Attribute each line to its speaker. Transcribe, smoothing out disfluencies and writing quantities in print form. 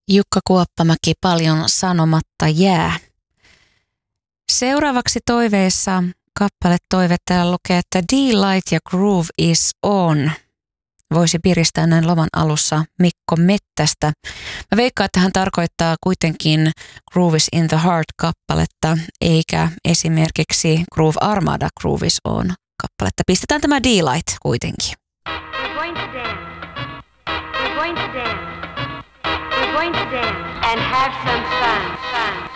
Speaker 1: Jukka Kuoppamäki, paljon sanomatta jää. Seuraavaksi toiveessa kappaletoive täällä lukee, että D-Light ja Groove is on. Voisi piristää näin loman alussa Mikko Mettästä. Mä veikkaan, että hän tarkoittaa kuitenkin Groove is in the Heart-kappaletta, eikä esimerkiksi Groove Armada Groove is on -kappaletta. Pistetään tämä D-Light kuitenkin.
Speaker 2: We're going to dance. We're going to dance. We're going to dance and have some fun.